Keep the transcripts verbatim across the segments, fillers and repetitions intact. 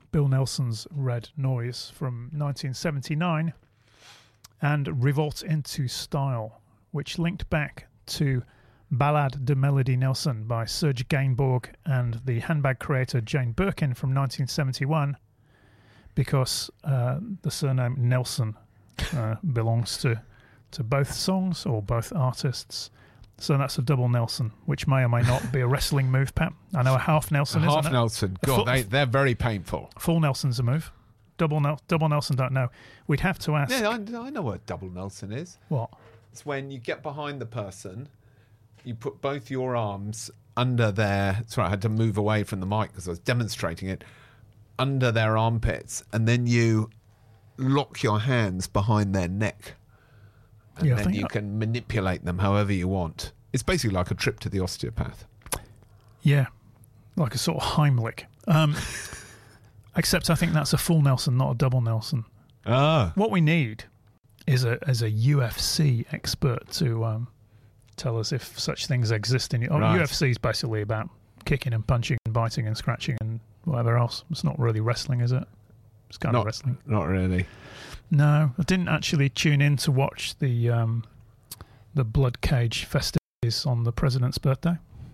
Bill Nelson's Red Noise from nineteen seventy-nine, and Revolt into Style, which linked back to Ballade de Melody Nelson by Serge Gainsbourg and the handbag creator Jane Birkin from nineteen seventy-one, because uh, the surname Nelson uh, belongs to, to both songs or both artists. So that's a double Nelson, which may or may not be a wrestling move, Pat. I know a half Nelson, a isn't half it? Nelson. God, full, they, they're very painful. Full Nelson's a move. Double Nel- double Nelson, don't know. We'd have to ask. Yeah, I, I know what a double Nelson is. What? It's when you get behind the person, you put both your arms under their... Sorry, I had to move away from the mic because I was demonstrating it. Under their armpits, and then you lock your hands behind their neck. And yeah, then you can manipulate them however you want. It's basically like a trip to the osteopath. Yeah, like a sort of Heimlich. Um, except I think that's a full Nelson, not a double Nelson. Ah. What we need is a as a U F C expert to um, tell us if such things exist in... Oh, right. U F C is basically about kicking and punching and biting and scratching and whatever else. It's not really wrestling, is it? It's kind not, of wrestling. Not really. No, I didn't actually tune in to watch the um, the Blood Cage festivities on the president's birthday.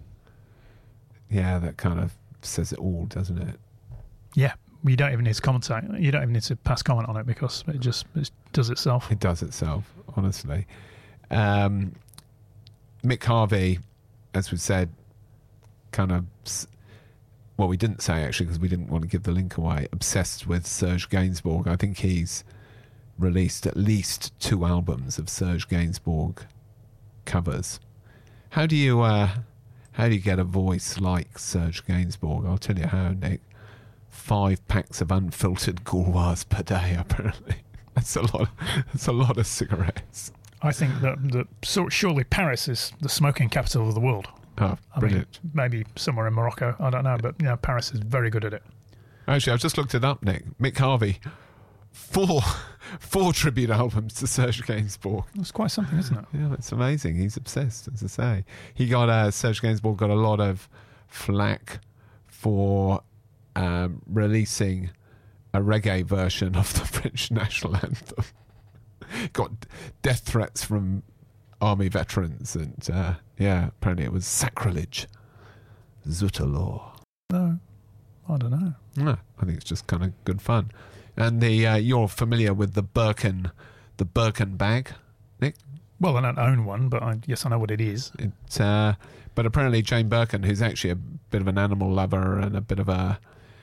Yeah, that kind of says it all, doesn't it? Yeah, you don't even need to commentate. You don't even need to pass comment on it because it just it does itself. It does itself, honestly. Um, Mick Harvey, as we said, kind of... Well, we didn't say, actually, because we didn't want to give the link away. Obsessed with Serge Gainsbourg. I think he's released at least two albums of Serge Gainsbourg covers. How do you uh, how do you get a voice like Serge Gainsbourg? I'll tell you how, Nick. Five packs of unfiltered Gauloises per day, apparently. That's a lot. That's a lot of cigarettes. I think that, that so surely Paris is the smoking capital of the world. Oh, brilliant. I mean, maybe somewhere in Morocco, I don't know, but you know, Paris is very good at it. Actually, I've just looked it up, Nick. Mick Harvey, four four tribute albums to Serge Gainsbourg. That's quite something, isn't it? Yeah, it's amazing. He's obsessed, as I say. He got, uh, Serge Gainsbourg got a lot of flack for um, releasing a reggae version of the French national anthem. Got death threats from army veterans, and uh, yeah, apparently it was sacrilege. Zutalaw. No, I don't know. No, I think it's just kind of good fun. And the uh, you're familiar with the Birkin, the Birkin bag, Nick? Well, I don't own one, but I, yes, I know what it is. It, uh, but apparently Jane Birkin, who's actually a bit of an animal lover and a bit of a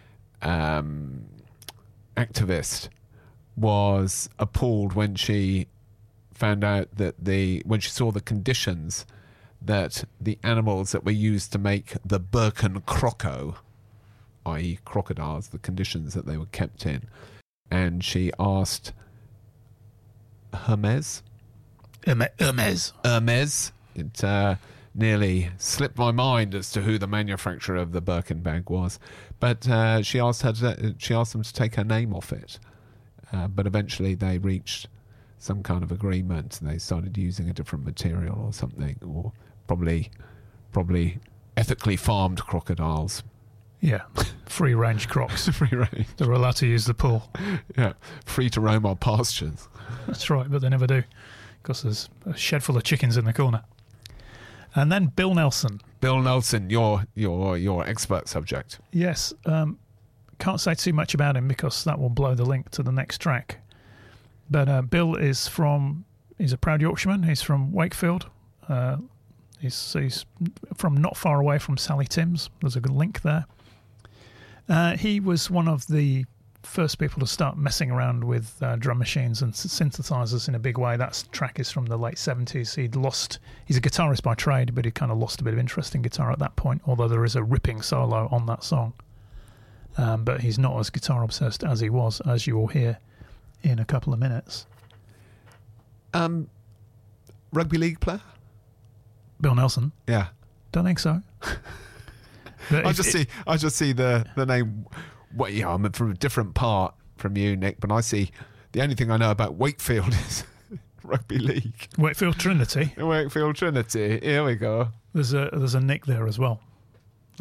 um, activist, was appalled when she found out that the when she saw the conditions that the animals that were used to make the Birkin croco, that is crocodiles, the conditions that they were kept in, and she asked Hermes Hermes Hermes it uh, nearly slipped my mind as to who the manufacturer of the Birkin bag was, but uh, she asked her to, she asked them to take her name off it, uh, but eventually they reached some kind of agreement, and they started using a different material or something, or probably probably ethically farmed crocodiles. Yeah, free range crocs. Free range. They're allowed to use the pool. Yeah, free to roam our pastures. That's right, but they never do, because there's a shed full of chickens in the corner. And then Bill Nelson. Bill Nelson, your your your expert subject. Yes, um, can't say too much about him because that will blow the link to the next track. But uh, Bill is from, he's a proud Yorkshireman. He's from Wakefield. Uh, he's, he's from not far away from Sally Timms. There's a good link there. Uh, he was one of the first people to start messing around with uh, drum machines and synthesizers in a big way. That track is from the late seventies. He'd lost, he's a guitarist by trade, but he kind of lost a bit of interest in guitar at that point, although there is a ripping solo on that song. Um, but he's not as guitar obsessed as he was, as you will hear in a couple of minutes. Um, rugby league player? Bill Nelson? Yeah. Don't think so. I just see I just see the, the name. Well, yeah, I'm from a different part from you, Nick, but I see the only thing I know about Wakefield is rugby league. Wakefield Trinity. Wakefield Trinity. Here we go. There's a there's a Nick there as well.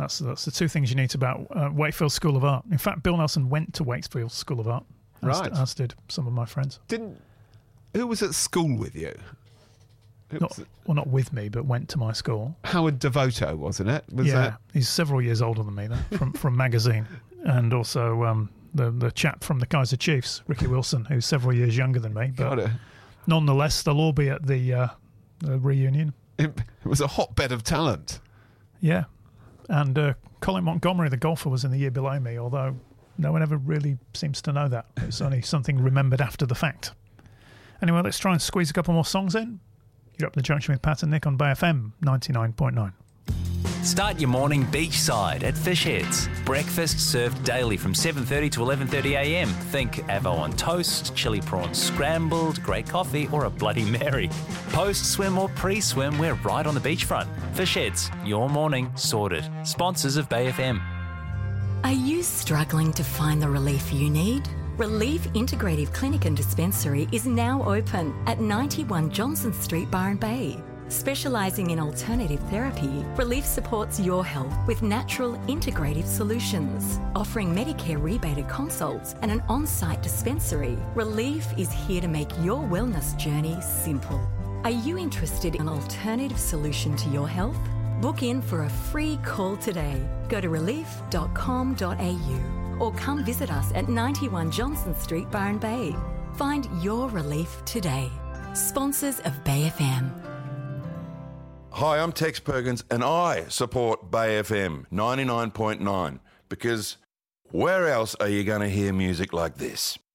That's that's the two things you need about uh, Wakefield School of Art. In fact, Bill Nelson went to Wakefield School of Art, as, Right. as did some of my friends. Didn't who was at school with you? Who Not, was it? well, not with me, but went to my school. Howard Devoto, wasn't it? Was yeah, that? he's several years older than me, though, from from magazine, and also um, the the chap from the Kaiser Chiefs, Ricky Wilson, who's several years younger than me. But Got it. nonetheless, they'll all be at the, uh, the reunion. It, it was a hotbed of talent. Yeah, and uh, Colin Montgomery, the golfer, was in the year below me, although no one ever really seems to know that. It's only something remembered after the fact. Anyway, let's try and squeeze a couple more songs in. You're up the junction with Pat and Nick on Bay F M ninety-nine point nine. Start your morning beachside at Fish Heads. Breakfast served daily from seven thirty to eleven thirty a m. Think avo on toast, chili prawns scrambled, great coffee or a Bloody Mary. Post-swim or pre-swim, we're right on the beachfront. Fish Heads, your morning sorted. Sponsors of Bay F M. Are you struggling to find the relief you need? Relief Integrative Clinic and Dispensary is now open at ninety-one Johnson Street, Byron Bay. Specialising in alternative therapy, Relief supports your health with natural integrative solutions. Offering Medicare rebated consults and an on-site dispensary, Relief is here to make your wellness journey simple. Are you interested in an alternative solution to your health? Book in for a free call today. Go to relief dot com dot a u or come visit us at ninety-one Johnson Street, Byron Bay. Find your relief today. Sponsors of Bay F M. Hi, I'm Tex Perkins and I support Bay F M ninety-nine point nine because where else are you going to hear music like this?